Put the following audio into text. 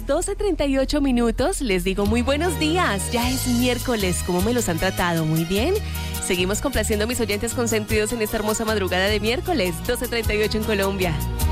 las 12:38. Les digo muy buenos días. Ya es miércoles. ¿Cómo me los han tratado? ¿Muy bien? Seguimos complaciendo a mis oyentes consentidos en esta hermosa madrugada de miércoles, 12:38 en Colombia.